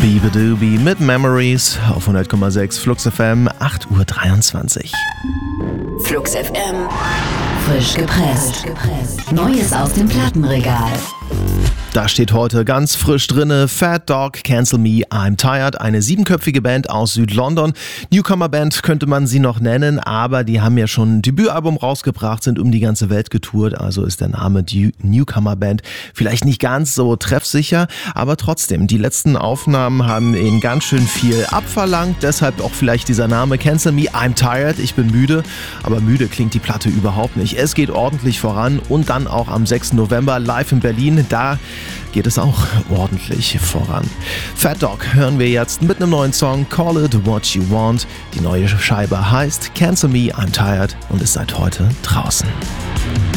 Biba Doobie mit Memories auf 100,6 Flux FM, 8:23 Uhr. Flux FM, frisch gepresst. Neues aus dem Plattenregal. Da steht heute ganz frisch drinne Fat Dog, Cancel Me, I'm Tired, eine 7-köpfige Band aus Südlondon. Newcomer-Band könnte man sie noch nennen, aber die haben ja schon ein Debütalbum rausgebracht, sind um die ganze Welt getourt, also ist der Name die Newcomer-Band vielleicht nicht ganz so treffsicher, aber trotzdem, die letzten Aufnahmen haben ihnen ganz schön viel abverlangt, deshalb auch vielleicht dieser Name Cancel Me, I'm Tired, ich bin müde, aber müde klingt die Platte überhaupt nicht. Es geht ordentlich voran und dann auch am 6. November live in Berlin, da geht es auch ordentlich voran. Fat Dog hören wir jetzt mit einem neuen Song, Call It What You Want. Die neue Scheibe heißt Cancel Me, I'm Tired und ist seit heute draußen.